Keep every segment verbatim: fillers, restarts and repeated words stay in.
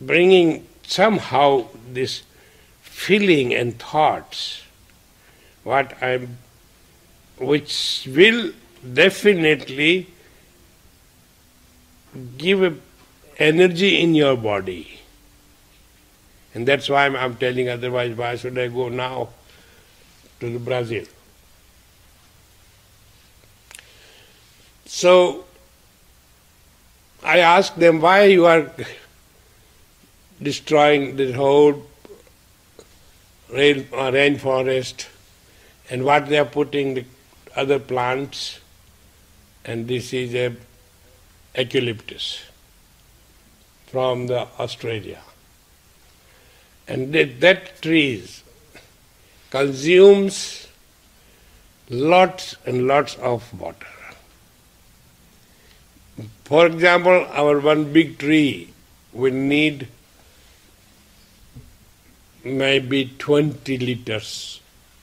bringing somehow this feeling and thoughts, what I'm, which will definitely give a energy in your body. And that's why I'm, I'm telling, otherwise why should I go now to the Brazil? So I asked them, why you are destroying the whole rain, uh, rainforest, and what they are putting the other plants, and this is a eucalyptus from the Australia. And that, that trees consumes lots and lots of water. For example, our one big tree will need maybe twenty liters.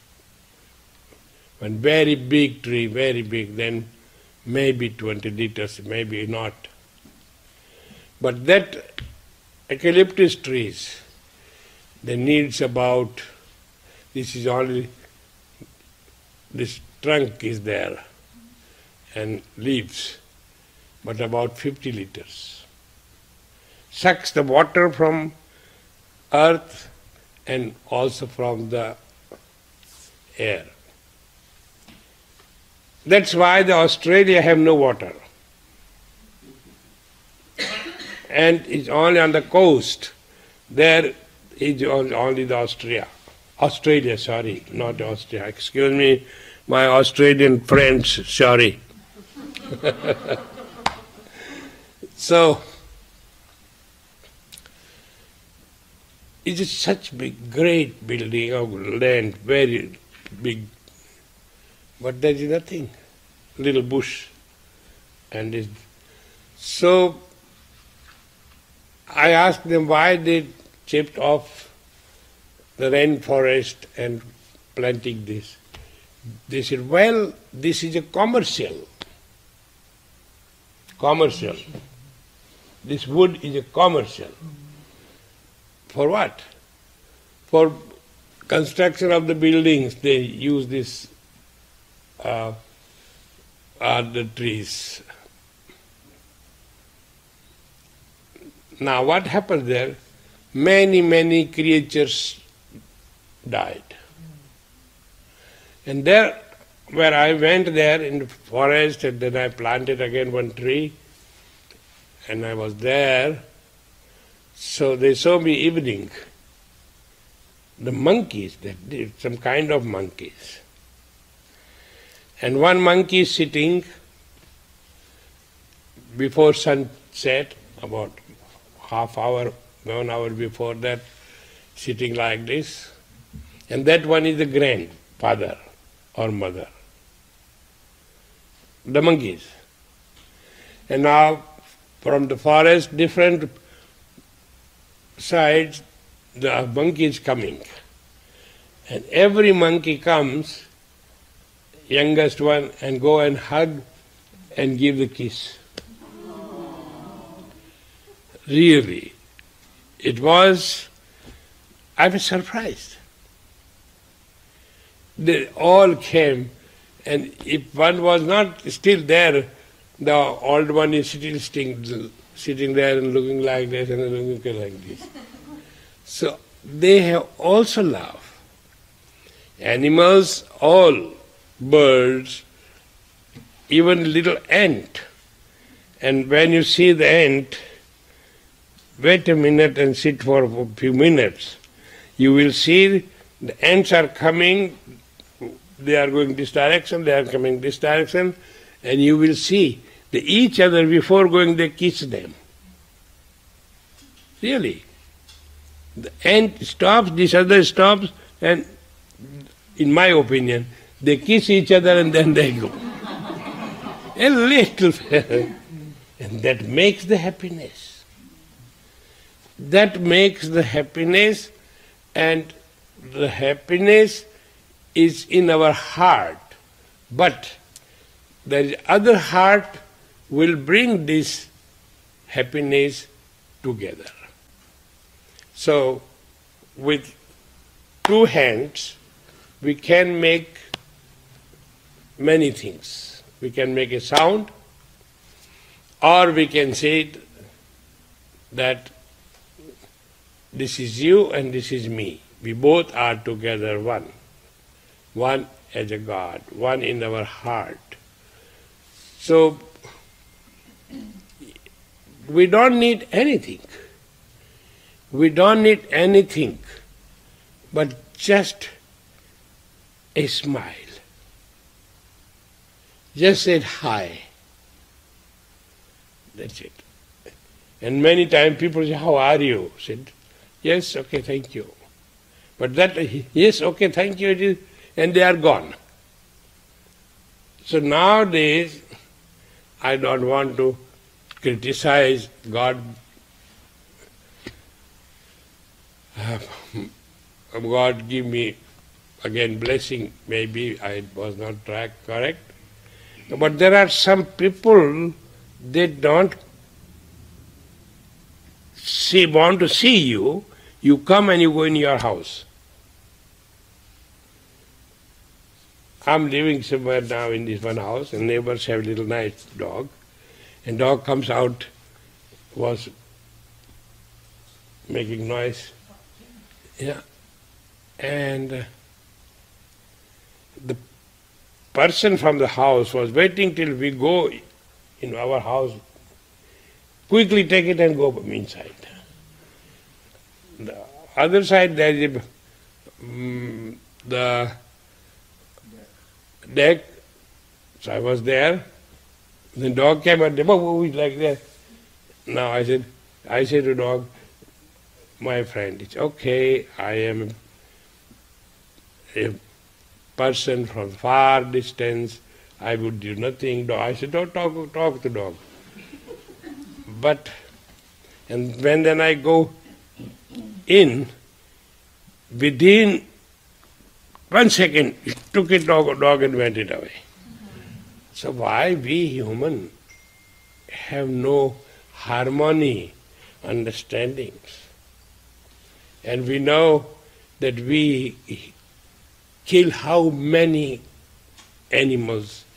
One very big tree, very big, then maybe twenty liters, maybe not. But that eucalyptus trees, they needs about, this is only, this trunk is there and leaves, but about fifty liters. Sucks the water from earth and also from the air. That's why the Australia have no water. And it's only on the coast. There is only the Austria. Australia, sorry, not Austria. Excuse me, my Australian friends, sorry. So, it is such big, great building of land, very big, but there is nothing, little bush. And it, so, I asked them why they chipped off the rainforest and planting this. They said, well, this is a commercial. Commercial. This wood is a commercial. For what? For construction of the buildings, they use this, uh, are the trees. Now what happened there? Many, many creatures died. And there, where I went there in the forest, and then I planted again one tree, and I was there, so they saw me evening. The monkeys, that did some kind of monkeys. And one monkey sitting before sunset, about half hour, one hour before that, sitting like this. And that one is the grandfather or mother. The monkeys. And now from the forest, different sides, the monkey is coming. And every monkey comes, youngest one, and go and hug and give the kiss. Really, it was, I was surprised. They all came, and if one was not still there, the old one is still sitting, sitting there and looking like this and looking like this. So they have also love. Animals, all, birds, even little ant. And when you see the ant, wait a minute and sit for a few minutes. You will see the ants are coming, they are going this direction, they are coming this direction, and you will see that each other before going they kiss them. Really. The ant stops, this other stops, and in my opinion, they kiss each other and then they go. A little. And that makes the happiness. That makes the happiness, and the happiness is in our heart. But the other heart will bring this happiness together. So, with two hands, we can make many things. We can make a sound, or we can say that this is you and this is me. We both are together one. One as a God, one in our heart. So, we don't need anything. We don't need anything but just a smile. Just say hi. That's it. And many times people say, how are you? I said, yes, okay, thank you. But that, yes, okay, thank you, it is, and they are gone. So nowadays, I don't want to criticize God. God give me again blessing, maybe I was not track correct. But there are some people, they don't see, want to see you, you come and you go in your house. I'm living somewhere now in this one house, and neighbors have a little nice dog, and dog comes out, was making noise. Yeah. And uh, the person from the house was waiting till we go in our house, quickly take it and go inside. The other side there is a, um, the deck, so I was there. The dog came and oh, it's like that. Now I said, I said to dog, my friend, it's okay, I am a person from far distance, I would do nothing. Dog. I said, don't talk, talk to dog. But, and when then I go in, within one second, it took it dog, dog and went it away. So why we human have no harmony, understandings? And we know that we kill how many animals